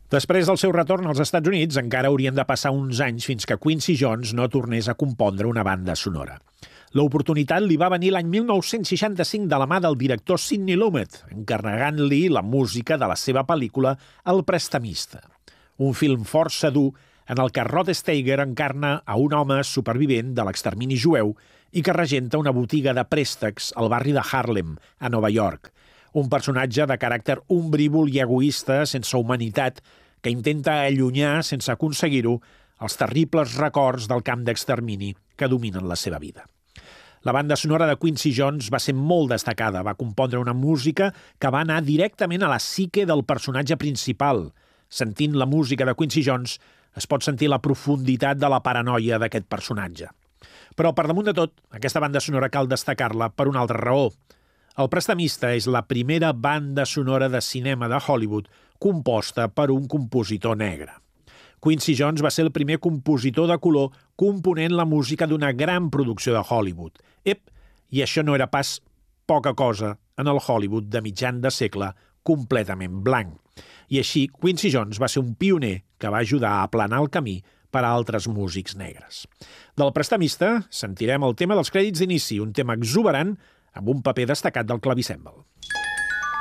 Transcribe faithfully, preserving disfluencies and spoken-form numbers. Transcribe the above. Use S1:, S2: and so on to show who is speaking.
S1: Després del seu retorn als Estats Units, encara haurien de passar uns anys fins que Quincy Jones no tornés a compondre una banda sonora. L'oportunitat li va venir l'any mil nou-cents seixanta-cinc de la mà del director Sidney Lumet, encarregant-li la música de la seva pel·lícula El prestamista, un film força dur en el que Rod Steiger encarna a un home supervivent de l'extermini jueu i que regenta una botiga de préstecs al barri de Harlem, a Nova York. Un personatge de caràcter ombrívol i egoista, sense humanitat, que intenta allunyar, sense aconseguir-ho, els terribles records del camp d'extermini que dominen la seva vida. La banda sonora de Quincy Jones va ser molt destacada. Va compondre una música que va anar directament a la psique del personatge principal. Sentint la música de Quincy Jones, es pot sentir la profunditat de la paranoia d'aquest personatge. Però, per damunt de tot, aquesta banda sonora cal destacar-la per una altra raó. El prestamista és la primera banda sonora de cinema de Hollywood composta per un compositor negre. Quincy Jones va ser el primer compositor de color component la música d'una gran producció de Hollywood. Ep, i això no era pas poca cosa en el Hollywood de mitjan de segle completament blanc. I així, Quincy Jones va ser un pioner que va ajudar a aplanar el camí per a altres músics negres. Del prestamista sentirem el tema dels crèdits d'inici, un tema exuberant amb un paper destacat del clavicèmbal.